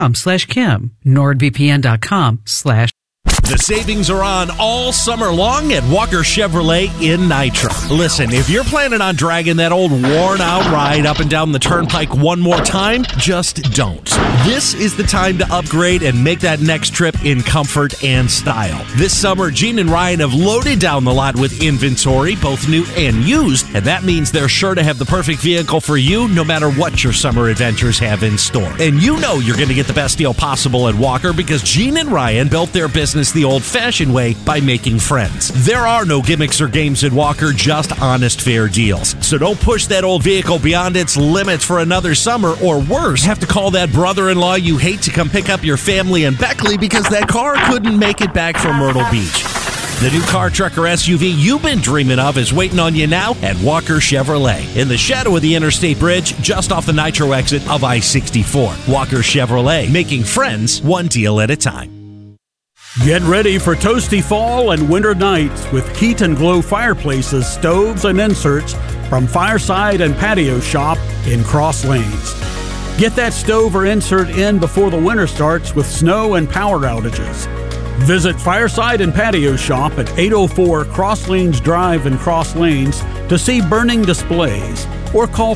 NordVPN.com/Kim. NordVPN.com/. The savings are on all summer long at Walker Chevrolet in Nitro. Listen, if you're planning on dragging that old worn-out ride up and down the turnpike one more time, just don't. This is the time to upgrade and make that next trip in comfort and style. This summer, Gene and Ryan have loaded down the lot with inventory, both new and used, and that means they're sure to have the perfect vehicle for you no matter what your summer adventures have in store. And you know you're going to get the best deal possible at Walker because Gene and Ryan built their business the old-fashioned way by making friends. There are no gimmicks or games at Walker, just honest, fair deals. So don't push that old vehicle beyond its limits for another summer, or worse, have to call that brother-in-law you hate to come pick up your family in Beckley because that car couldn't make it back from Myrtle Beach. The new car, truck, or SUV you've been dreaming of is waiting on you now at Walker Chevrolet. In the shadow of the Interstate Bridge, just off the Nitro exit of I-64. Walker Chevrolet, making friends one deal at a time. Get ready for toasty fall and winter nights with Heat and Glow fireplaces, stoves, and inserts from Fireside and Patio Shop in Cross Lanes. Get that stove or insert in before the winter starts with snow and power outages. Visit Fireside and Patio Shop at 804 Cross Lanes Drive in Cross Lanes to see burning displays, or call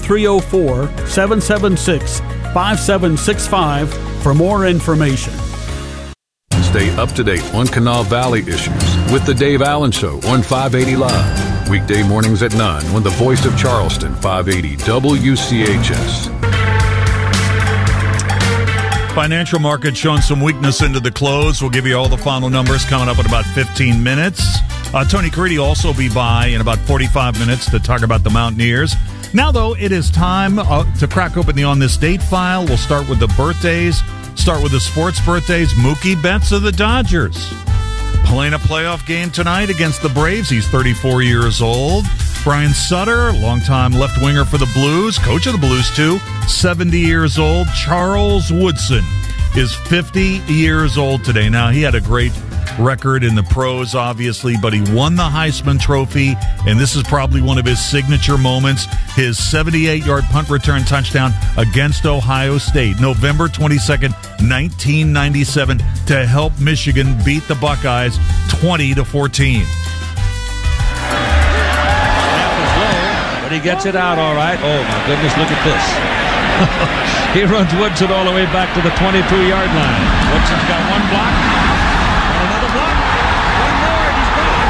304-776-5765 for more information. Stay up to date on Canal Valley issues with The Dave Allen Show on 580 Live. Weekday mornings at 9 on the Voice of Charleston, 580 WCHS. Financial markets showing some weakness into the close. We'll give you all the final numbers coming up in about 15 minutes. Tony Caridi will also be by in about 45 minutes to talk about the Mountaineers. Now, though, it is time to crack open the On This Date file. We'll start with the birthdays. Start with the sports birthdays. Mookie Betts of the Dodgers playing a playoff game tonight against the Braves. He's 34 years old. Brian Sutter, longtime left winger for the Blues, coach of the Blues too, 70 years old. Charles Woodson is 50 years old today. Now, he had a great record in the pros, obviously, but he won the Heisman Trophy, and this is probably one of his signature moments, his 78-yard punt return touchdown against Ohio State, November 22nd, 1997, to help Michigan beat the Buckeyes 20-14. But he gets it out all right. Oh, my goodness, look at this. He runs Woodson all the way back to the 22-yard line. Woodson's got one block. Another block. One more, and he's gone.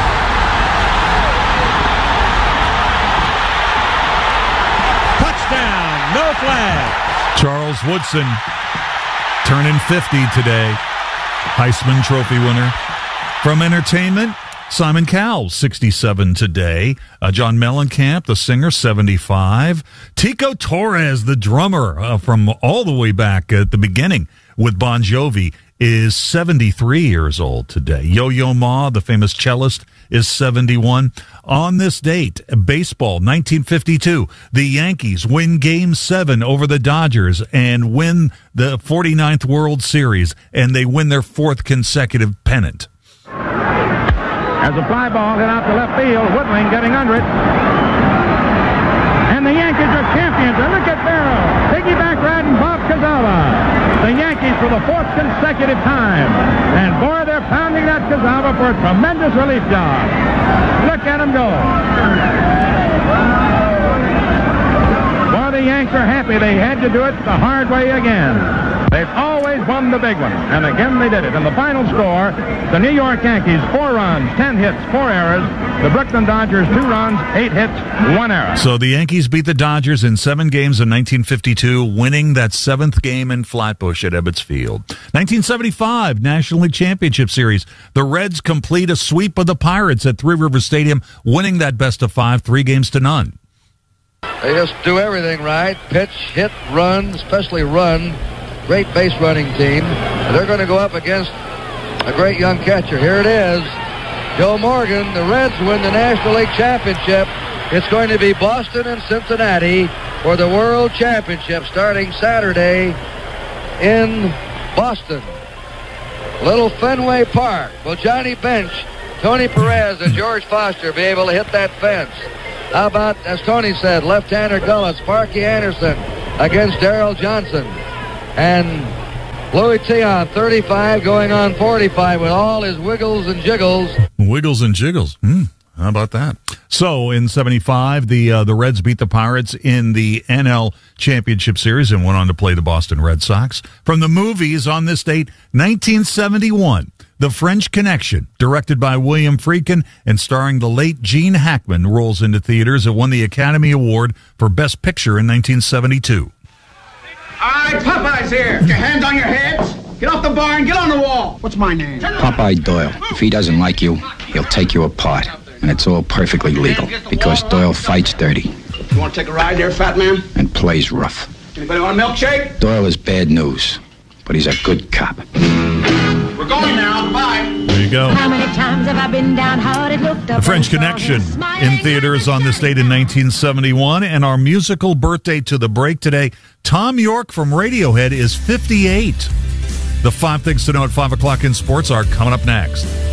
Touchdown. No flag. Charles Woodson turning 50 today. Heisman Trophy winner. From entertainment, Simon Cowell, 67 today. John Mellencamp, the singer, 75. Tico Torres, the drummer from all the way back at the beginning with Bon Jovi, is 73 years old today. Yo-Yo Ma, the famous cellist, is 71. On this date, baseball, 1952, the Yankees win Game 7 over the Dodgers and win the 49th World Series, and they win their 4th consecutive pennant. As a fly ball hit out to left field, Woodling getting under it. And the Yankees are champions. And look at Barrow. Piggyback riding Bob Cazava. The Yankees for the 4th consecutive time. And boy, they're pounding that Cazava for a tremendous relief job. Look at him go. Boy, the Yanks are happy. They had to do it the hard way again. They've always won the big one, and again they did it. And the final score, the New York Yankees, 4 runs, 10 hits, 4 errors. The Brooklyn Dodgers, 2 runs, 8 hits, 1 error. So the Yankees beat the Dodgers in 7 games in 1952, winning that 7th game in Flatbush at Ebbets Field. 1975 National League Championship Series. The Reds complete a sweep of the Pirates at Three Rivers Stadium, winning that best-of-5, 3-0. They just do everything right. Pitch, hit, run, especially run. Great base running team. They're going to go up against a great young catcher. Here it is. Joe Morgan. The Reds win the National League Championship. It's going to be Boston and Cincinnati for the World Championship starting Saturday in Boston. Little Fenway Park. Will Johnny Bench, Tony Perez, and George Foster be able to hit that fence? How about, as Tony said, left-hander Gullis, Sparky Anderson against Darrell Johnson. And Louis T on 35, going on 45 with all his wiggles and jiggles. Wiggles and jiggles. How about that? So in 75, the Reds beat the Pirates in the NL Championship Series and went on to play the Boston Red Sox. From the movies on this date, 1971, The French Connection, directed by William Friedkin and starring the late Gene Hackman, rolls into theaters. It won the Academy Award for Best Picture in 1972. All right, Popeye's here. Get your hands on your heads. Get off the bar and get on the wall. What's my name? Popeye Doyle. If he doesn't like you, he'll take you apart. And it's all perfectly legal, because Doyle fights dirty. You want to take a ride there, fat man? And plays rough. Anybody want a milkshake? Doyle is bad news, but he's a good cop. We're going now. Bye. There you go. How many times have I been downhearted, looked up The French Connection in theaters on this date in 1971. And our musical birthday to the break today, Tom York from Radiohead is 58. The 5 things to know at 5 o'clock in sports are coming up next.